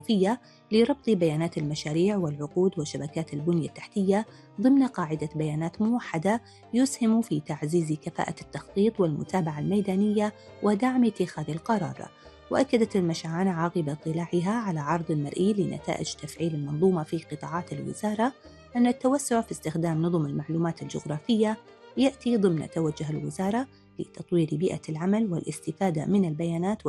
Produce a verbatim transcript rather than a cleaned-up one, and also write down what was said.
الجغرافية لربط بيانات المشاريع والعقود وشبكات البنية التحتية ضمن قاعدة بيانات موحدة، يسهم في تعزيز كفاءة التخطيط والمتابعة الميدانية ودعم اتخاذ القرار. وأكدت المشعان عقب اطلاعها على عرض مرئي لنتائج تفعيل المنظومة في قطاعات الوزارة أن التوسع في استخدام نظم المعلومات الجغرافية يأتي ضمن توجه الوزارة لتطوير بيئة العمل والاستفادة من البيانات